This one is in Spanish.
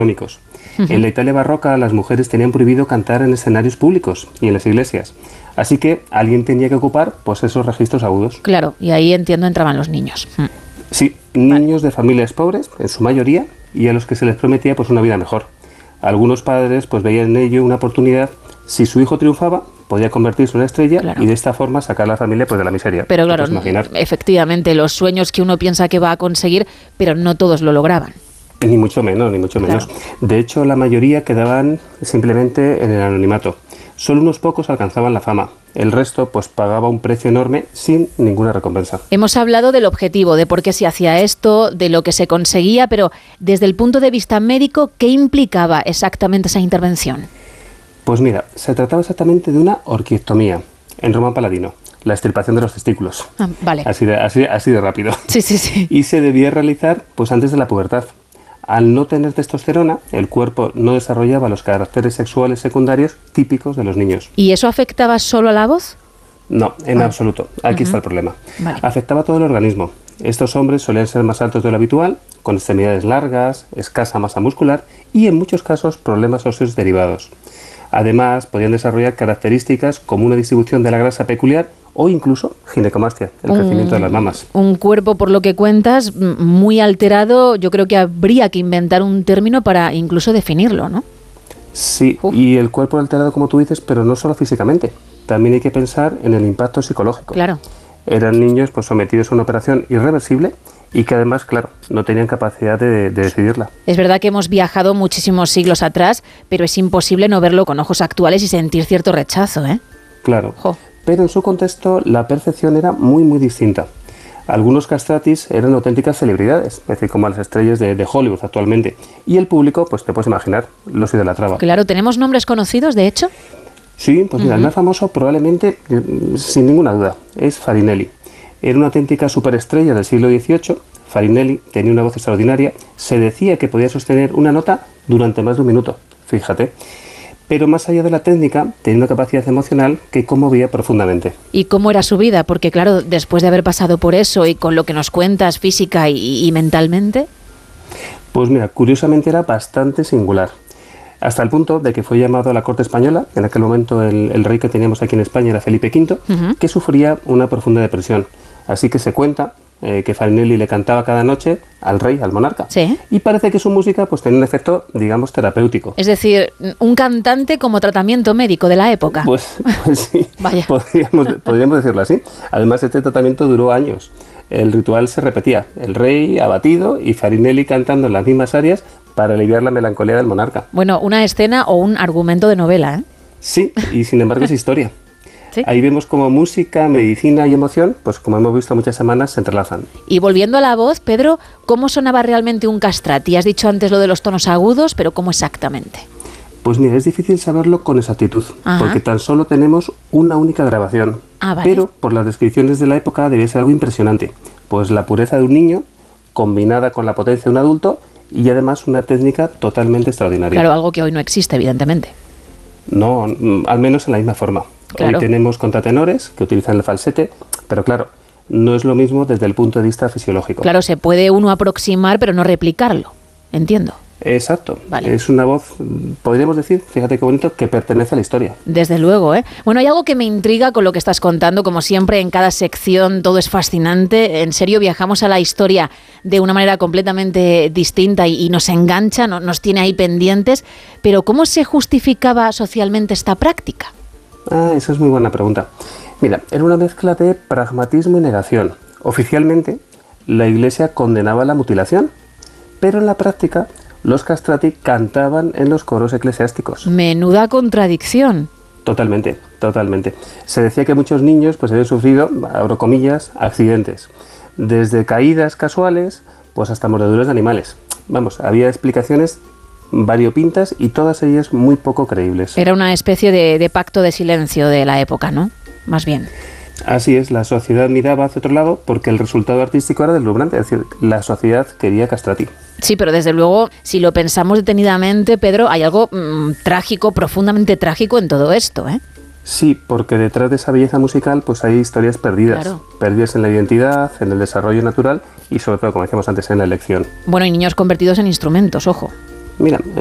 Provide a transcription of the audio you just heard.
En la Italia barroca las mujeres tenían prohibido cantar en escenarios públicos y en las iglesias. Así que alguien tenía que ocupar pues esos registros agudos. Claro, y ahí entiendo entraban los niños. Sí, niños de familias pobres, en su mayoría, y a los que se les prometía pues una vida mejor. Algunos padres pues veían en ello una oportunidad. Si su hijo triunfaba, podía convertirse en una estrella, claro, y de esta forma sacar a la familia pues de la miseria. Pero claro, efectivamente, los sueños que uno piensa que va a conseguir, pero no todos lo lograban. Ni mucho menos, ni mucho menos. Claro. De hecho, la mayoría quedaban simplemente en el anonimato. Solo unos pocos alcanzaban la fama. El resto pues pagaba un precio enorme sin ninguna recompensa. Hemos hablado del objetivo, de por qué se hacía esto, de lo que se conseguía, pero desde el punto de vista médico, ¿qué implicaba exactamente esa intervención? Pues mira, se trataba exactamente de una orquiectomía, en román paladino, la extirpación de los testículos. Vale. Así de rápido. Sí. Y se debía realizar pues antes de la pubertad. Al no tener testosterona, el cuerpo no desarrollaba los caracteres sexuales secundarios típicos de los niños. ¿Y eso afectaba solo a la voz? No, en absoluto. Aquí está el problema. Vale. Afectaba a todo el organismo. Estos hombres solían ser más altos de lo habitual, con extremidades largas, escasa masa muscular y en muchos casos problemas óseos derivados. Además, podían desarrollar características como una distribución de la grasa peculiar o incluso ginecomastia, el crecimiento de las mamas. Un cuerpo, por lo que cuentas, muy alterado. Yo creo que habría que inventar un término para incluso definirlo, ¿no? Sí, y el cuerpo alterado, como tú dices, pero no solo físicamente. También hay que pensar en el impacto psicológico. Claro. Eran niños pues sometidos a una operación irreversible y que además, claro, no tenían capacidad de decidirla. Es verdad que hemos viajado muchísimos siglos atrás, pero es imposible no verlo con ojos actuales y sentir cierto rechazo, ¿eh? Claro, pero en su contexto la percepción era muy, muy distinta. Algunos castratis eran auténticas celebridades, es decir, como las estrellas de Hollywood actualmente. Y el público, pues te puedes imaginar, los idolatraba. Claro, ¿tenemos nombres conocidos, de hecho? Sí, pues mira, el más famoso probablemente, sin ninguna duda, es Farinelli. Era una auténtica superestrella del siglo XVIII. Farinelli tenía una voz extraordinaria. Se decía que podía sostener una nota durante más de un minuto, fíjate. Pero más allá de la técnica, tenía una capacidad emocional que conmovía profundamente. ¿Y cómo era su vida? Porque claro, después de haber pasado por eso y con lo que nos cuentas física y mentalmente... Pues mira, curiosamente era bastante singular. Hasta el punto de que fue llamado a la corte española. En aquel momento el rey que teníamos aquí en España era Felipe V, que sufría una profunda depresión. Así que se cuenta que Farinelli le cantaba cada noche al rey, al monarca. ¿Sí? Y parece que su música pues tenía un efecto, digamos, terapéutico. Es decir, un cantante como tratamiento médico de la época. Pues sí, vaya. Podríamos decirlo así. Además, este tratamiento duró años. El ritual se repetía, el rey abatido y Farinelli cantando en las mismas áreas para aliviar la melancolía del monarca. Bueno, una escena o un argumento de novela, ¿eh? Sí, y sin embargo es historia. ¿Sí? Ahí vemos cómo música, medicina y emoción, pues como hemos visto muchas semanas, se entrelazan. Y volviendo a la voz, Pedro, ¿cómo sonaba realmente un castrati? Has dicho antes lo de los tonos agudos, pero ¿cómo exactamente? Pues mira, es difícil saberlo con exactitud, porque tan solo tenemos una única grabación. Vale. Pero por las descripciones de la época debía ser algo impresionante, pues la pureza de un niño combinada con la potencia de un adulto y además una técnica totalmente extraordinaria. Claro, algo que hoy no existe, evidentemente. No, al menos en la misma forma. Claro. Hoy tenemos contratenores que utilizan el falsete, pero claro, no es lo mismo desde el punto de vista fisiológico. Claro, se puede uno aproximar, pero no replicarlo. Entiendo. Exacto. Vale. Es una voz, podríamos decir, fíjate qué bonito, que pertenece a la historia. Desde luego, ¿eh? Bueno, hay algo que me intriga con lo que estás contando. Como siempre, en cada sección todo es fascinante. En serio, viajamos a la historia de una manera completamente distinta y nos engancha, nos tiene ahí pendientes. Pero ¿cómo se justificaba socialmente esta práctica? Esa es muy buena pregunta. Mira, era una mezcla de pragmatismo y negación. Oficialmente, la Iglesia condenaba la mutilación, pero en la práctica los castrati cantaban en los coros eclesiásticos. Menuda contradicción. Totalmente, totalmente. Se decía que muchos niños pues habían sufrido, abro comillas, accidentes. Desde caídas casuales, pues hasta mordeduras de animales. Vamos, había explicaciones variopintas y todas ellas muy poco creíbles. Era una especie de pacto de silencio de la época, ¿no? Más bien. Así es, la sociedad miraba hacia otro lado porque el resultado artístico era deslumbrante, es decir, la sociedad quería castrati. Sí, pero desde luego, si lo pensamos detenidamente, Pedro, hay algo trágico, profundamente trágico en todo esto, ¿eh? Sí, porque detrás de esa belleza musical pues hay historias perdidas, claro. Perdidas en la identidad, en el desarrollo natural y sobre todo, como decíamos antes, en la elección. Bueno, y niños convertidos en instrumentos, ojo. Mira,